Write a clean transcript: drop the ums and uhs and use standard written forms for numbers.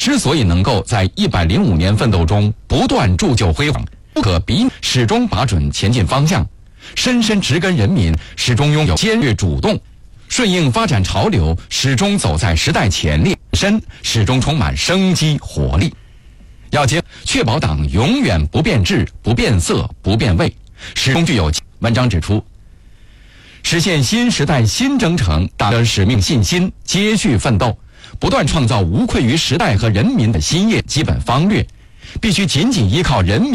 之所以能够在105年奋斗中不断铸就辉煌，不可比拟，始终把准前进方向，深深植根人民，始终拥有坚决主动，顺应发展潮流，始终走在时代前列，始终充满生机活力。要确保党永远不变质、不变色、不变味，始终具有。文章指出，实现新时代新征程，党的使命信心，接续奋斗，不断创造无愧于时代和人民的新业基本方略，必须紧紧依靠人民